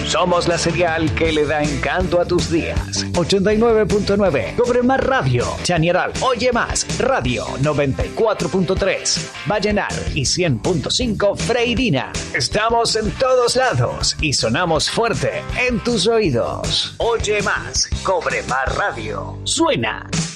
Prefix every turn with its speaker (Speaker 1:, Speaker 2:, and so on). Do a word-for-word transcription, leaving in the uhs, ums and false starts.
Speaker 1: Somos la serial que le da encanto a tus días. ochenta y nueve punto nueve, Cobre Más Radio. Chañaral, Oye Más Radio. noventa y cuatro punto tres, Vallenar y cien punto cinco, Freirina. Estamos en todos lados y sonamos fuerte en tus oídos. Oye Más, Cobre Más Radio. Suena